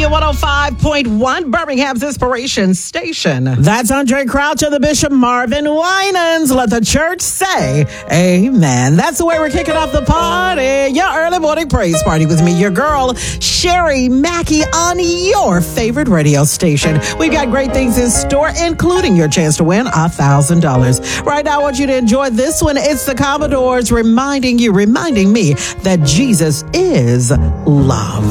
WFMU 105.1, Birmingham's Inspiration Station. That's Andre Crouch and the Bishop Marvin Winans. Let the church say amen. That's the way we're kicking off the party. Your early morning praise party with me, your girl, Sherry Mackey, on your favorite radio station. We've got great things in store, including your chance to win $1,000. Right now, I want you to enjoy this one. It's the Commodores reminding me that Jesus is love.